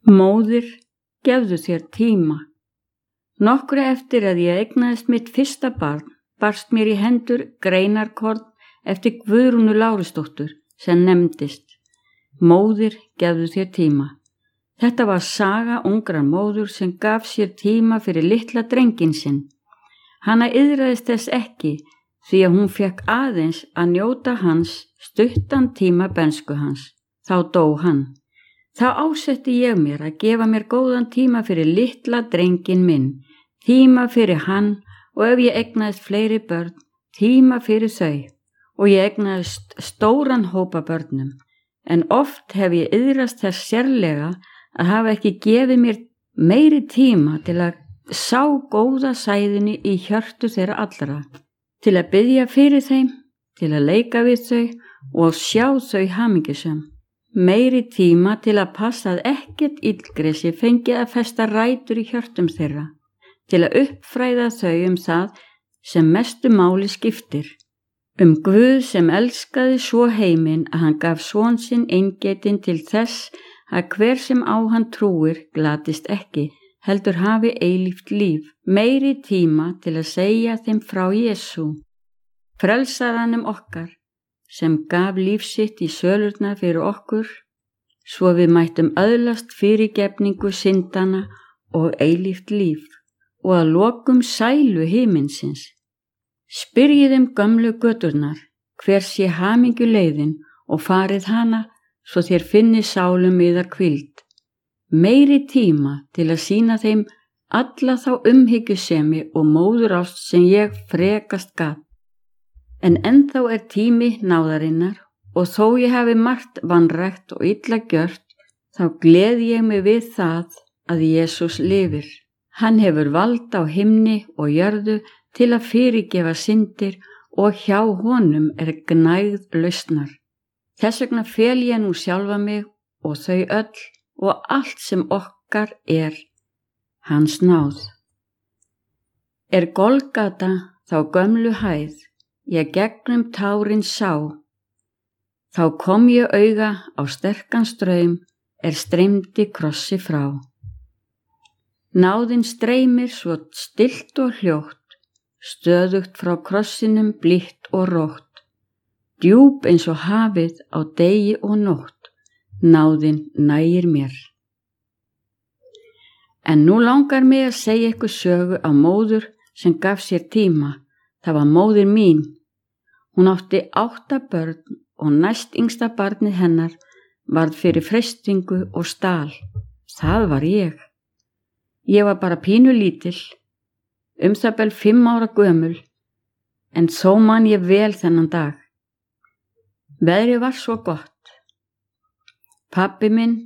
Móðir, gefðu þér tíma. Nokkru eftir að ég eignaðist mitt fyrsta barn, barst mér í hendur greinarkorn eftir Guðrúnu Lárusdóttur sem nefndist Móðir, gefðu þér tíma. Þetta var saga ungrar móður sem gaf sér tíma fyrir litla drenginn sinn. Hana iðraðist þess ekki því að hún fekk aðeins að njóta hans stuttan tíma bernsku hans. Þá dó hann. Þá ásetti ég mér að gefa mér góðan tíma fyrir litla drenginn minn, tíma fyrir hann og ef ég eignaðist fleiri börn, tíma fyrir þau og ég eignaðist stóran hópa börnum. En oft hef ég iðrast þess sérlega að hafa ekki gefið mér meiri tíma til að sá góða sæðinni í hjörtu þeirra allra, til að biðja fyrir þeim, til að leika við þau og sjá þau hamingjusöm. Meiri tíma til að passa að ekkert illgresi fengi að festa rætur í hjörtum þeirra, til að uppfræða þau það sem mestu máli skiptir, Guð sem elskaði svo heiminn að hann gaf son sinn eingetinn til þess að hver sem á hann trúir glatist ekki, heldur hafi eilíft líf. Meiri tíma til að segja þeim frá Jesú, frelsaranum okkar, sem gaf líf sitt í sölurnar fyrir okkur, svo við mættum öðlast fyrirgefningu syndana og eilíft líf og að lokum sælu himinsins. Spyrjið gömlu göturnar, hver sé hamingju leiðin og farið hana, svo þér finni sálum yðar hvíld. Meiri tíma til að sýna þeim alla þá umhyggjusemi og móðurást sem ég frekast gat. En ennþá tími náðarinnar og þó ég hafi margt vanrækt og illa gjört, þá gleði ég mig við það að Jesús lifir. Hann hefur vald á himni og jörðu til að fyrirgefa syndir og hjá honum gnægð lausnar. Þess vegna fel ég nú sjálfa mig og þau öll og allt sem okkar hans náð. Golgata þá gömlu hæð, ég gegnum tárin sá, þá kom ég auga á sterkan straum streymdi krossi frá. Náðin streymir svo stillt og hljótt, stöðugt frá krossinum blítt og rótt, djúp eins og hafið á degi og nótt, náðin nægir mér. En nú langar mig að segja ykkur sögu á móður sem gaf sér tíma. Það var móðir mín. Hún átti 8 börn og næst yngsta barnið hennar varð fyrir freistingu og stal. Það var ég. Ég var bara pínulítil, það bil 5 ára gömul, en þó man ég vel þennan dag. Veðrið var svo gott. Pabbi minn,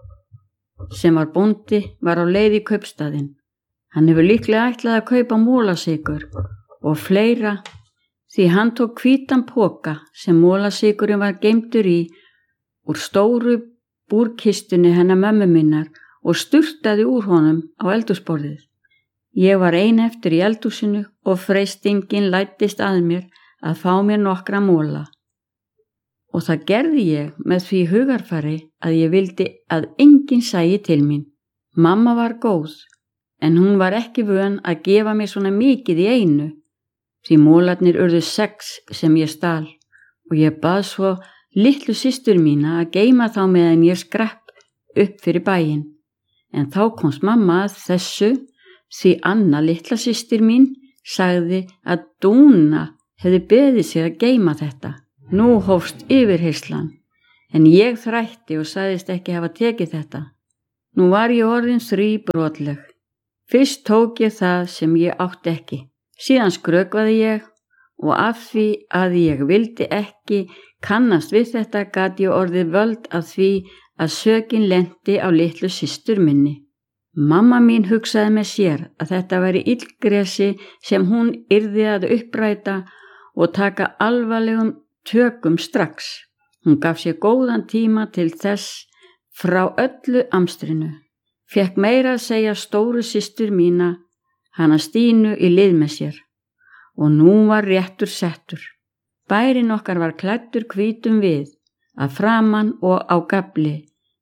sem var bóndi, var á leið í kaupstaðinn. Hann hefur líklega ætlað að kaupa mólasykur og fleira, því hann tók hvítan poka sem mólasykurinn var geymdur í úr stóru búrkistunni hennar mömmu minnar og sturtaði úr honum á eldhúsborðið. Ég var ein eftir í eldhúsinu og freistingin læddist að mér að fá mér nokkra móla. Og það gerði ég með því hugarfari að ég vildi að enginn sæi til mín. Mamma var góð, en hún var ekki vön að gefa mér svona mikið í einu, því mólarnir urðu 6 sem ég stal og ég bað svo litlu systur mína að geyma þá meðan ég skrapp upp fyrir bæinn. En þá komst mamma að þessu, því Anna litla systir mín sagði að Dúna hefði beðið sér að geyma þetta. Nú hófst yfirheyrslan, en ég þrætti og sagðist ekki hafa tekið þetta. Nú var ég orðin þríbrotleg. Fyrst tók ég það sem ég átti ekki. Síðan skrökvaði ég og af því að ég vildi ekki kannast við þetta gat ég orðið völd af því að sökin lenti á litlu systur minni. Mamma mín hugsaði með sér að þetta væri illgresi sem hún yrði að uppræta og taka alvarlegum tökum strax. Hún gaf sér góðan tíma til þess frá öllu amstrinu. Fékk meira að segja stóru systur mína, hana Stínu, í lið með sér. Og nú var réttur settur. Bærinn okkar var klæddur hvítum við, að framan og á gafli,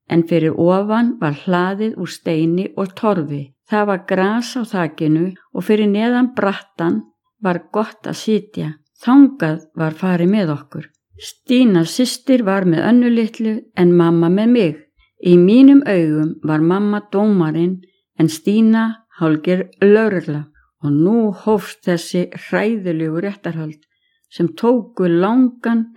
en fyrir ofan var hlaðið úr steini og torfi. Það var gras á þakinu og fyrir neðan brattan var gott að sitja. Þangað var farið með okkur. Stína systir var með Önnu litlu en mamma með mig. Í mínum augum var mamma dómarinn en Stína hálfgerð lögregla og nú hófst þessi hræðilegu réttarhöld sem tóku langan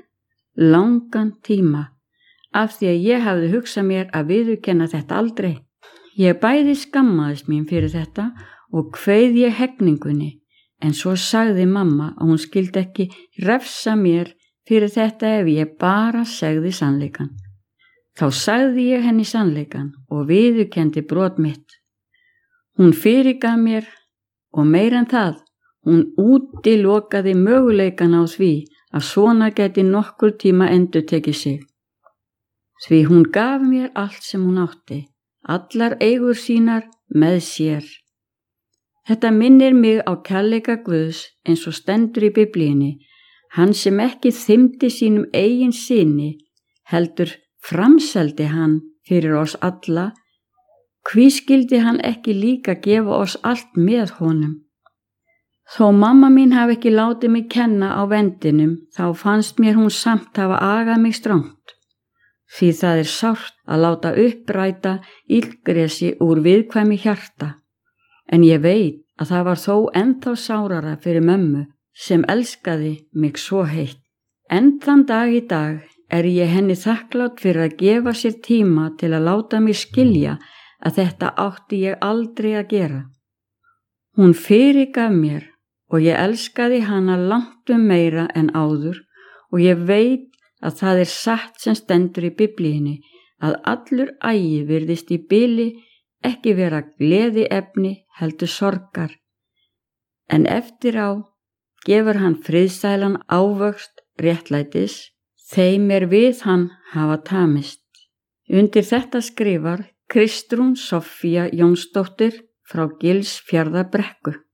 tíma af því að ég hafði hugsað mér að viðurkenna þetta aldrei. Ég bæði skammaðist mín fyrir þetta og kveið ég hegningunni en svo sagði mamma að hún skildi ekki refsa mér fyrir þetta ef ég bara segði sannleikann. Þá sagði ég henni sannleikann og viðurkenndi brot mitt. Hún fyrirgaf mér og meira en það, hún útilokaði möguleikan á því að svona gæti nokkur tíma endurtekið sig. Því hún gaf mér allt sem hún átti, allar eigur sínar með sér. Þetta minnir mig á kærleika Guðs eins og stendur í Biblíunni, hann sem ekki þymdi sínum eigin syni, heldur framseldi hann fyrir oss alla, hví skyldi hann ekki líka gefa oss allt með honum? Þó mamma mín hafi ekki látið mig kenna á vendinum, þá fannst mér hún samt hafa agað mig strangt. Því það er sárt að láta uppræta illgresi úr viðkvæmi hjarta, en ég veit að það var þó ennþá sárara fyrir mömmu sem elskaði mig svo heitt. En þann dag í dag er ég henni þakklátt fyrir að gefa sér tíma til að láta mig skilja að þetta átti ég aldrei að gera. Hún fyrirgaf mér og ég elskaði hana langt meira en áður og ég veit að það er satt sem stendur í Biblíunni að allur agi virðist í bili ekki vera gleðiefni heldur sorgar. En eftir á gefur hann friðsælan ávöxt réttlætis, þeim er við hann hafa tamist. Undir þetta skrifar Kristrún Soffía Jónsdóttir frá Gilsfjarðarbrekku.